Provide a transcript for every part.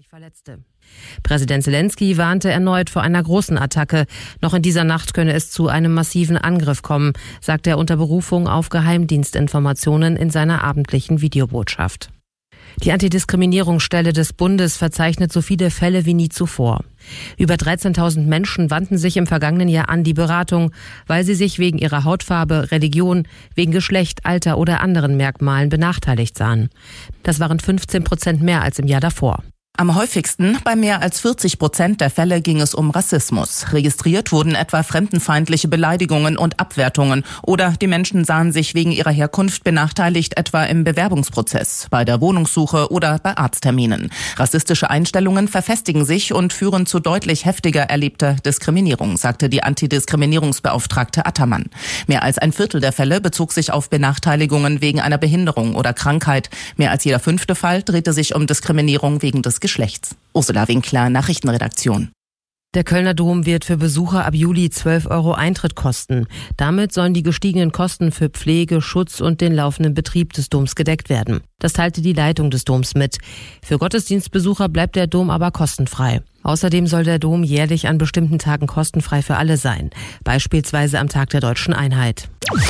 Verletzte. Präsident Zelensky warnte erneut vor einer großen Attacke. Noch in dieser Nacht könne es zu einem massiven Angriff kommen, sagt er unter Berufung auf Geheimdienstinformationen in seiner abendlichen Videobotschaft. Die Antidiskriminierungsstelle des Bundes verzeichnet so viele Fälle wie nie zuvor. Über 13.000 Menschen wandten sich im vergangenen Jahr an die Beratung, weil sie sich wegen ihrer Hautfarbe, Religion, wegen Geschlecht, Alter oder anderen Merkmalen benachteiligt sahen. Das waren 15% mehr als im Jahr davor. Am häufigsten, bei mehr als 40% der Fälle, ging es um Rassismus. Registriert wurden etwa fremdenfeindliche Beleidigungen und Abwertungen oder die Menschen sahen sich wegen ihrer Herkunft benachteiligt, etwa im Bewerbungsprozess, bei der Wohnungssuche oder bei Arztterminen. Rassistische Einstellungen verfestigen sich und führen zu deutlich heftiger erlebter Diskriminierung, sagte die Antidiskriminierungsbeauftragte Attermann. Mehr als ein Viertel der Fälle bezog sich auf Benachteiligungen wegen einer Behinderung oder Krankheit. Mehr als jeder 5. Fall drehte sich um Diskriminierung wegen des Geschlechts. Ursula Winkler, Nachrichtenredaktion. Der Kölner Dom wird für Besucher ab Juli 12 € Eintritt kosten. Damit sollen die gestiegenen Kosten für Pflege, Schutz und den laufenden Betrieb des Doms gedeckt werden. Das teilte die Leitung des Doms mit. Für Gottesdienstbesucher bleibt der Dom aber kostenfrei. Außerdem soll der Dom jährlich an bestimmten Tagen kostenfrei für alle sein. Beispielsweise am Tag der Deutschen Einheit.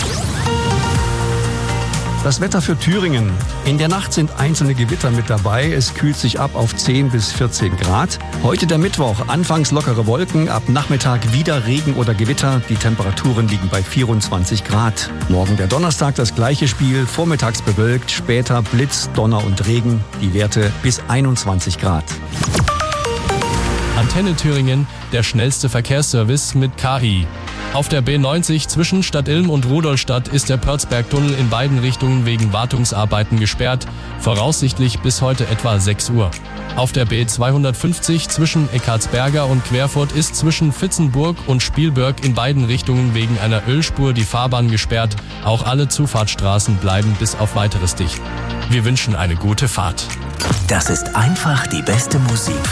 Das Wetter für Thüringen. In der Nacht sind einzelne Gewitter mit dabei. Es kühlt sich ab auf 10 bis 14 Grad. Heute der Mittwoch. Anfangs lockere Wolken, ab Nachmittag wieder Regen oder Gewitter. Die Temperaturen liegen bei 24 Grad. Morgen der Donnerstag das gleiche Spiel. Vormittags bewölkt, später Blitz, Donner und Regen. Die Werte bis 21 Grad. Antenne Thüringen, der schnellste Verkehrsservice mit KI. Auf der B90 zwischen Stadt Ilm und Rudolstadt ist der Pörzbergtunnel in beiden Richtungen wegen Wartungsarbeiten gesperrt, voraussichtlich bis heute etwa 6 Uhr. Auf der B250 zwischen Eckartsberger und Querfurt ist zwischen Vitzenburg und Spielberg in beiden Richtungen wegen einer Ölspur die Fahrbahn gesperrt. Auch alle Zufahrtsstraßen bleiben bis auf Weiteres dicht. Wir wünschen eine gute Fahrt. Das ist einfach die beste Musik